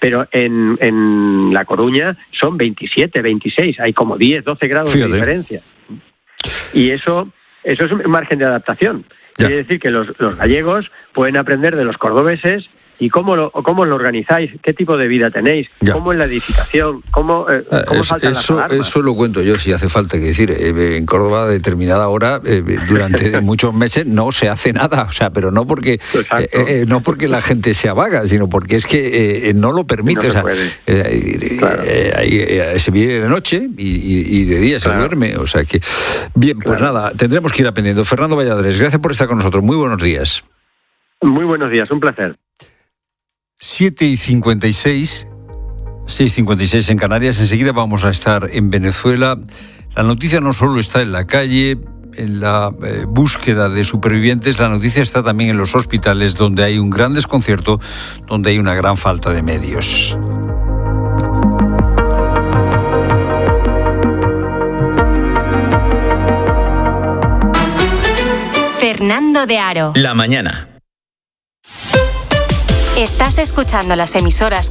pero en La Coruña son 27, 26, hay como 10, 12 grados de diferencia. Y eso es un margen de adaptación. Ya. Quiere decir que los gallegos pueden aprender de los cordobeses. ¿Y cómo lo organizáis? ¿Qué tipo de vida tenéis? Ya. ¿Cómo es la edificación? ¿Cómo saltan las alarmas? Eso lo cuento yo, si hace falta. Que decir, en Córdoba a determinada hora, durante muchos meses, no se hace nada. O sea, pero no porque la gente sea vaga, sino porque es que no lo permite. No se vive de noche y de día se duerme. O sea que, bien, pues nada, tendremos que ir aprendiendo. Fernando Valladares, gracias por estar con nosotros. Muy buenos días. Muy buenos días, un placer. 6:56 en Canarias. Enseguida vamos a estar en Venezuela. La noticia no solo está en la calle, en la búsqueda de supervivientes, la noticia está también en los hospitales, donde hay un gran desconcierto, donde hay una gran falta de medios. Fernando de Aro. La mañana. Estás escuchando las emisoras